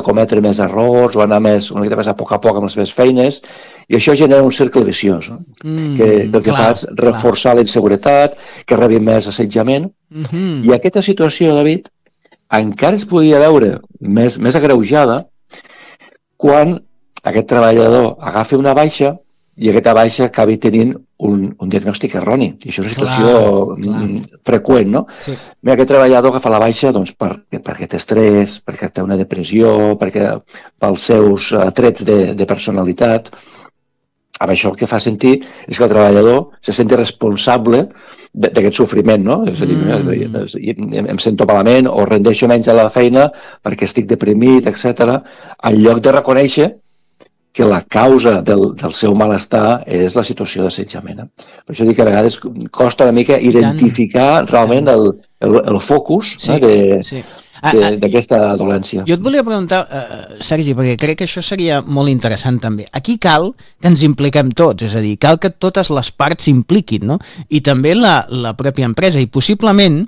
cometre més errors o anar una mica més a poc amb les seves feines, i això genera un cercle viciós, no? Que el que fa és reforçar la inseguretat, que rebi més assetjament, i aquesta situació, David, encara es podia veure més agreujada quan aquest treballador agafa una baixa i aquesta baixa acabi tenint un diagnòstic erroni. I això és una situació freqüent, no? Sí. Mira, aquest treballador agafa la baixa doncs, perquè té estrès, perquè té una depressió, perquè pels seus trets de personalitat. Amb això el que fa sentir és que el treballador se senti responsable d'aquest sofriment, no? És a dir, em sento malament o rendeixo menys a la feina perquè estic deprimit, etc. En lloc de reconèixer que la causa del seu malestar és la situació d'assetjament. Per això dic que a vegades costa una mica identificar realment el focus d'aquesta dolència. Jo et volia preguntar, Sergi, perquè crec que això seria molt interessant també. Aquí cal que ens impliquem tots, és a dir, cal que totes les parts s'impliquin, no? I també la pròpia empresa, i possiblement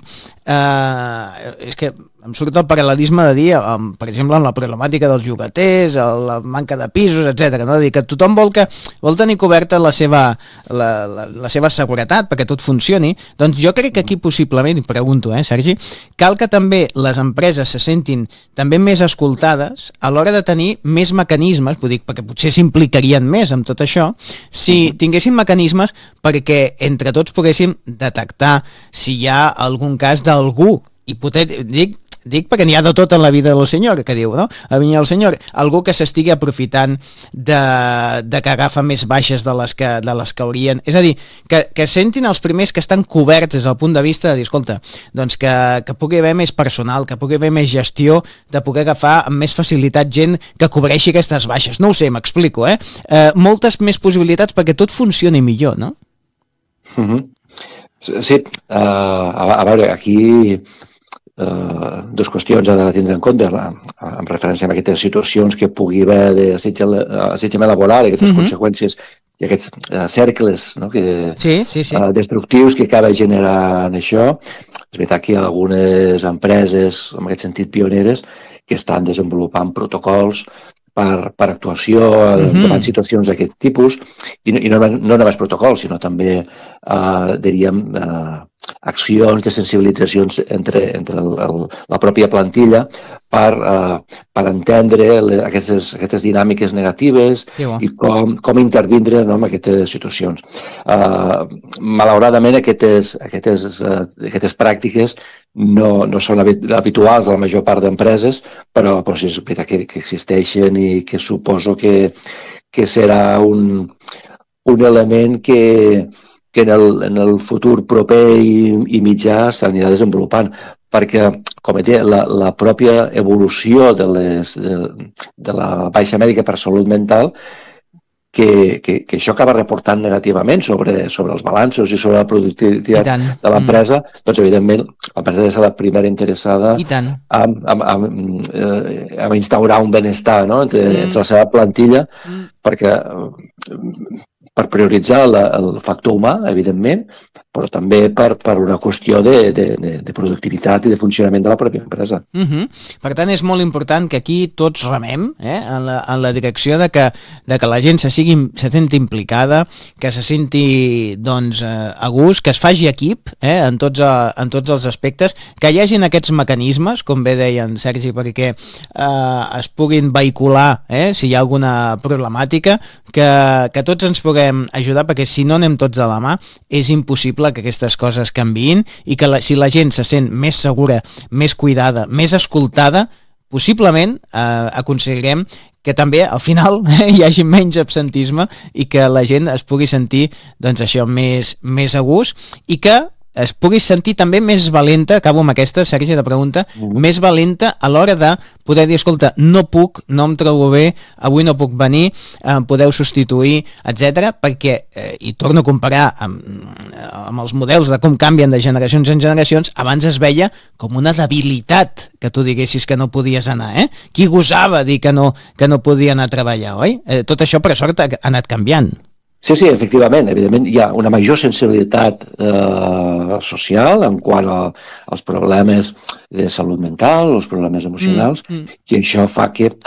és que em surt el paral·lelisme de dir, per exemple, en la problemàtica dels llogaters, la manca de pisos, etc. No? Dir que tothom vol tenir coberta la seva seguretat perquè tot funcioni. Doncs jo crec que aquí possiblement, pregunto, Sergi, cal que també les empreses se sentin també més escoltades a l'hora de tenir més mecanismes, vull dir, perquè potser s'implicarien més amb tot això, si tinguessin mecanismes perquè entre tots poguéssim detectar si hi ha algun cas d'algú hipotètic, dic perquè n'hi ha de tot en la vida del senyor, que diu, no? A mi el senyor, algú que s'estigui aprofitant de que agafa més baixes de les que haurien. És a dir, que sentin els primers que estan coberts des del punt de vista de dir, escolta, doncs que pugui haver més personal, que pugui haver més gestió, de poder agafar amb més facilitat gent que cobreixi aquestes baixes. No ho sé, m'explico, moltes més possibilitats perquè tot funcioni millor, no? Sí, a veure, aquí dues qüestions ha de tindre en compte en referència a aquestes situacions que pugui haver d'assetjament laboral i aquestes conseqüències i aquests cercles destructius que acaba generant això. És veritat que hi ha algunes empreses, en aquest sentit pioneres, que estan desenvolupant protocols per actuació davant situacions d'aquest tipus, i no només protocols, sinó també, diríem, accions de sensibilitzacions entre la pròpia plantilla per entendre aquestes dinàmiques negatives i com intervindre en aquestes situacions. Malauradament, aquestes pràctiques no són habituals a la major part d'empreses, però sí és veritat que existeixen i que suposo que serà un element que en el futur proper i mitjà s'anirà desenvolupant, perquè, com he dit, la pròpia evolució de la baixa mèdica per salut mental, que això acaba reportant negativament sobre els balanços i sobre la productivitat de l'empresa, doncs evidentment l'empresa ha de ser la primera interessada a instaurar un benestar entre la seva plantilla, perquè per prioritzar el factor humà, evidentment, però també per una qüestió de productivitat i de funcionament de la pròpia empresa. Per tant, és molt important que aquí tots remem en la direcció de que la gent se senti implicada, que se senti a gust, que es faci equip en tots els aspectes, que hi hagin aquests mecanismes, com bé deia en Sergi, perquè es puguin vehicular si hi ha alguna problemàtica, que tots ens puguem ajudar, perquè si no anem tots de la mà és impossible que aquestes coses canviïn i que si la gent se sent més segura, més cuidada, més escoltada, possiblement aconseguirem que també al final hi hagi menys absentisme i que la gent es pugui sentir això més a gust i que es pugui sentir també més valenta, acabo amb aquesta, Sergi, de pregunta, més valenta a l'hora de poder dir, escolta, no em trobo bé, avui no puc venir, em podeu substituir, etc. perquè, i torno a comparar amb els models de com canvien de generacions en generacions, abans es veia com una debilitat que tu diguessis que no podies anar, Qui gosava dir que no podia anar a treballar, oi? Tot això, per sort, ha anat canviant. Sí, efectivament. Evidentment hi ha una major sensibilitat social en quant als problemes de salut mental, els problemes emocionals, i això fa que